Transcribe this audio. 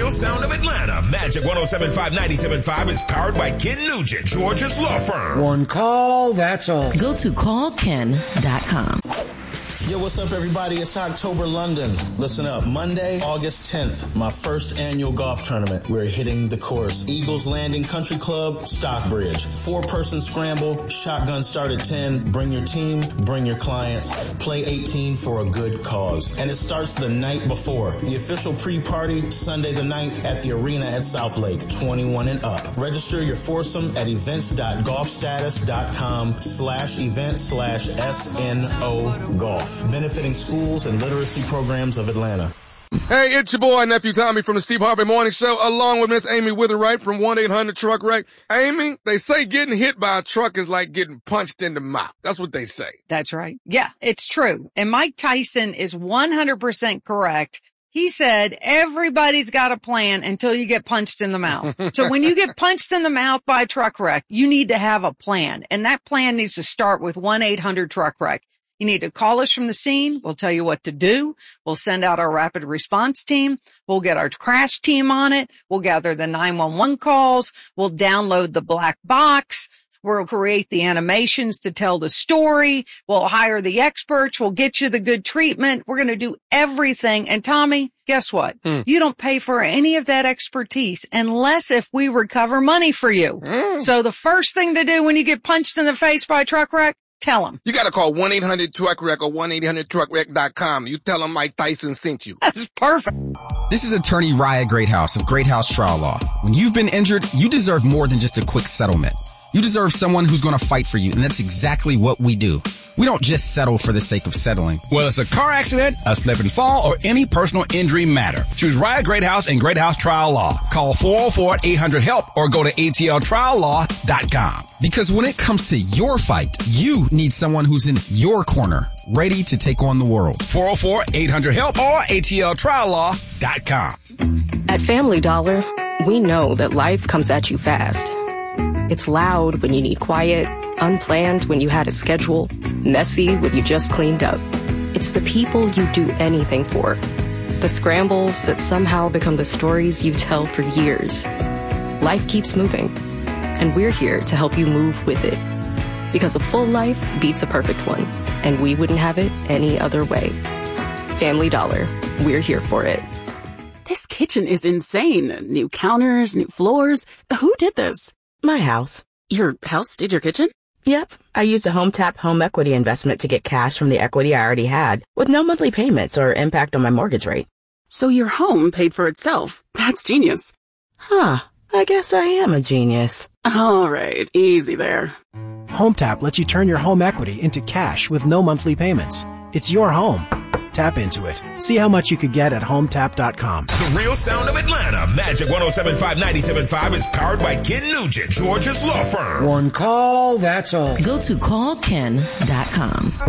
real sound of Atlanta. Magic 107.5, 97.5 is powered by Ken Nugent, George's law firm. One call, that's all. Go to callken.com. Yo, what's up, everybody? It's October London. Listen up. Monday, August 10th, my first annual golf tournament. We're hitting the course. Eagles Landing Country Club, Stockbridge. 4-person scramble, shotgun start at 10. Bring your team, bring your clients. Play 18 for a good cause. And it starts the night before. The official pre-party, Sunday the 9th at the arena at South Lake, 21 and up. Register your foursome at events.golfstatus.com/event/SNO golf. Benefiting schools and literacy programs of Atlanta. Hey, it's your boy, Nephew Tommy from the Steve Harvey Morning Show, along with Miss Amy Witherwright from 1-800-TRUCK-WRECK. Amy, they say getting hit by a truck is like getting punched in the mouth. That's what they say. That's right. Yeah, it's true. And Mike Tyson is 100% correct. He said, everybody's got a plan until you get punched in the mouth. So when you get punched in the mouth by a truck wreck, you need to have a plan. And that plan needs to start with 1-800-TRUCK-WRECK. You need to call us from the scene. We'll tell you what to do. We'll send out our rapid response team. We'll get our crash team on it. We'll gather the 911 calls. We'll download the black box. We'll create the animations to tell the story. We'll hire the experts. We'll get you the good treatment. We're going to do everything. And Tommy, guess what? You don't pay for any of that expertise unless if we recover money for you. So the first thing to do when you get punched in the face by a truck wreck, tell them. You got to call 1-800-TRUCK-WRECK or 1-800-TRUCKWRECK.com. You tell them Mike Tyson sent you. That's perfect. This is attorney Raya Greathouse of Greathouse Trial Law. When you've been injured, you deserve more than just a quick settlement. You deserve someone who's going to fight for you, and that's exactly what we do. We don't just settle for the sake of settling. Whether it's a car accident, a slip and fall, or any personal injury matter, choose Raya Greathouse and Greathouse Trial Law. Call 404-800-HELP or go to atltriallaw.com. Because when it comes to your fight, you need someone who's in your corner, ready to take on the world. 404-800-HELP or atltriallaw.com. At Family Dollar, we know that life comes at you fast. It's loud when you need quiet, unplanned when you had a schedule, messy when you just cleaned up. It's the people you do anything for. The scrambles that somehow become the stories you tell for years. Life keeps moving, and we're here to help you move with it. Because a full life beats a perfect one, and we wouldn't have it any other way. Family Dollar, we're here for it. This kitchen is insane. New counters, new floors. Who did this? My house. Your house did your kitchen? Yep. I used a HomeTap home equity investment to get cash from the equity I already had, with no monthly payments or impact on my mortgage rate. So your home paid for itself. That's genius. Huh. I guess I am a genius. All right. Easy there. HomeTap lets you turn your home equity into cash with no monthly payments. It's your home. Tap into it. See how much you could get at HomeTap.com. The real sound of Atlanta. Magic 107.5, 97.5 is powered by Ken Nugent, George's law firm. One call, that's all. Go to callken.com.